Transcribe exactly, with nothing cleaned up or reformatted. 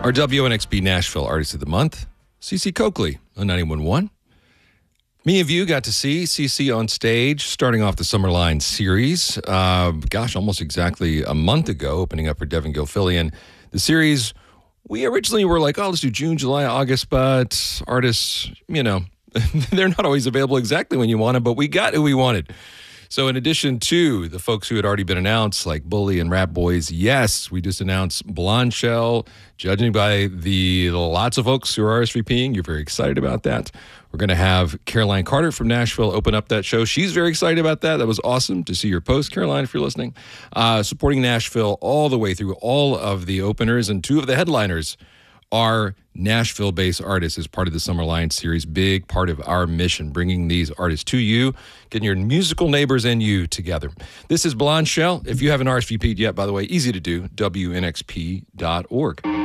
Our W N X P Nashville Artist of the Month, Cece Coakley on ninety-one point one. Me and you got to see Cece on stage starting off the Summerline series. Uh, gosh, almost exactly a month ago, opening up for Devin Gilfillian. The series, we originally were like, oh, let's do June, July, August, but artists, you know, they're not always available exactly when you want them, but we got who we wanted. So in addition to the folks who had already been announced, like Bully and Rap Boys, yes, we just announced Blonde Shell. Judging by the lots of folks who are RSVPing, you're very excited about that. We're going to have Caroline Carter from Nashville open up that show. She's very excited about that. That was awesome to see your post, Caroline, if you're listening. Uh, supporting Nashville all the way through all of the openers, and two of the headliners are Nashville-based artists as part of the Summerline series. Big part of our mission, bringing these artists to you, getting your musical neighbors and you together. This is Blonde Shell. If you haven't R S V P'd yet, by the way, easy to do, W N X P dot org.